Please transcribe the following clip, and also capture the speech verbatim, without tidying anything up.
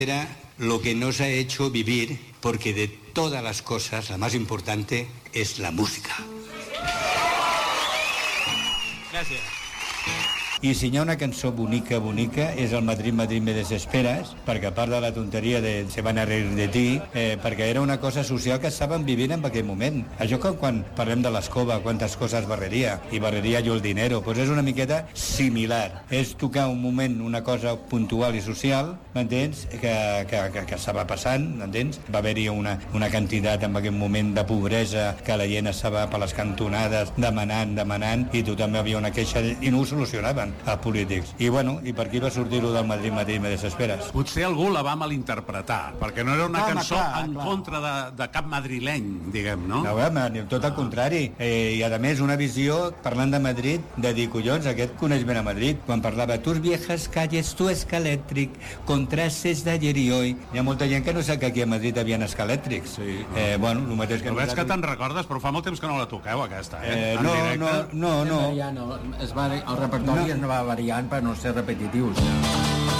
Era lo que nos ha hecho vivir, porque de todas las cosas, la más importante es la música. Gràcies. I si hi ha una cançó bonica, bonica, és el Madrid, Madrid me desesperes, perquè a part de la tonteria de se van a reír de ti, eh, perquè era una cosa social que estaven vivint en aquell moment. Això que quan parlem de l'escova, quantes coses barreria, i barreria jo el dinero, doncs és una miqueta similar. És tocar un moment, una cosa puntual i social, m'entens? Que, que, que, que estava passant, m'entens? Va haver-hi una, una quantitat en aquell moment de pobresa, que la gent estava per les cantonades demanant, demanant, i tothom hi havia una queixa i no ho solucionaven els polítics. I bueno, i per aquí va sortir-ho del Madrid, Madrid me desesperes. Potser algú la va malinterpretar, perquè no era una Home, cançó clar, en clar. contra de, de cap madrileny, diguem, no? No, home, tot el contrari. Eh, I a més una visió, parlant de Madrid, de dir, collons, aquest coneix ben a Madrid, quan parlava tus viejas calles, tu escalèctric, contrastes d'ayer i hoy. Hi ha molta gent que no sap que aquí a Madrid hi havia escalèctrics. Sí. Eh, bueno, el mateix que... Però veig que nosaltres- te'n recordes, però fa molt temps que no la toqueu, aquesta, eh? Eh, En no, directe. no, no, no. Ja no, es va, el repertori No. no. es va variant per no ser repetitius.